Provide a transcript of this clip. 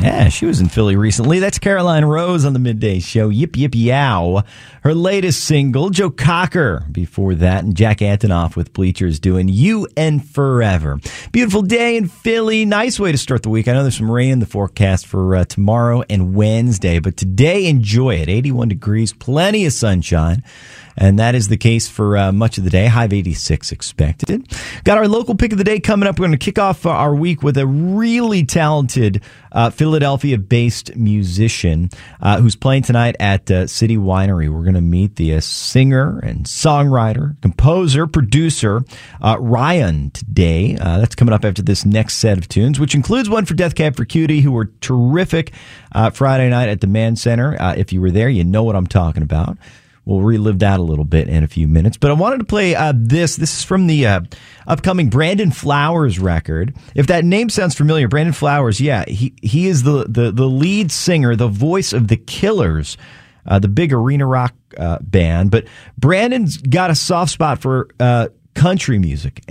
Yeah, she was in Philly recently. That's Caroline Rose on the Midday Show. Yip, yip, yow. Her latest single, Joe Cocker, before that, and Jack Antonoff with Bleachers doing You and Forever. Beautiful day in Philly. Nice way to start the week. I know there's some rain in the forecast for tomorrow and Wednesday, but today, enjoy it. 81 degrees, plenty of sunshine. And that is the case for much of the day. High of 86 expected. Got our local pick of the day coming up. We're going to kick off our week with a really talented Philadelphia-based musician who's playing tonight at City Winery. We're going to meet the singer and songwriter, composer, producer, Ryan today. That's coming up after this next set of tunes, which includes one for Death Cab for Cutie, who were terrific Friday night at the Mann Center. If you were there, you know what I'm talking about. We'll relive that a little bit in a few minutes. But I wanted to play this. This is from the upcoming Brandon Flowers record. If that name sounds familiar, Brandon Flowers, yeah, he is the lead singer, the voice of The Killers, the big arena rock band. But Brandon's got a soft spot for country music.